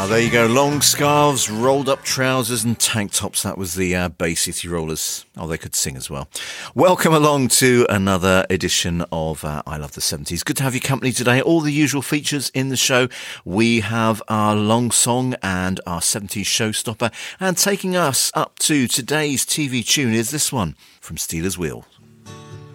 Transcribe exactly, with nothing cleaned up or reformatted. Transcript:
There you go. Long scarves, rolled up trousers and tank tops. That was the uh, Bay City Rollers. Oh, they could sing as well. Welcome along to another edition of uh, I Love the seventies. Good to have your company today. All the usual features in the show. We have our long song and our seventies showstopper. And taking us up to today's T V tune is this one from Stealers Wheel.